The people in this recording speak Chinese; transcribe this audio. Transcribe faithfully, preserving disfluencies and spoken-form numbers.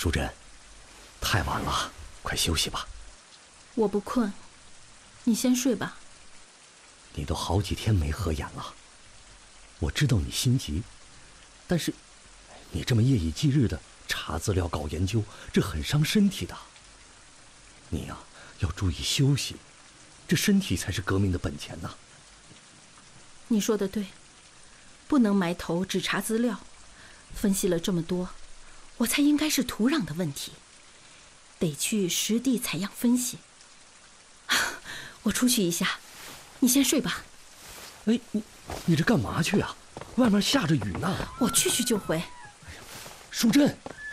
淑珍，太晚了，快休息吧。 我不困，你先睡吧。 你都好几天没合眼了，我知道你心急，但是你这么夜以继日的查资料搞研究，这很伤身体的。你呀、啊，要注意休息，这身体才是革命的本钱呐。 你说的对，不能埋头只查资料，分析了这么多，我猜应该是土壤的问题，得去实地采样分析。我出去一下，你先睡吧。 哎，你你这干嘛去啊？外面下着雨呢。 我去去就回。 淑珍。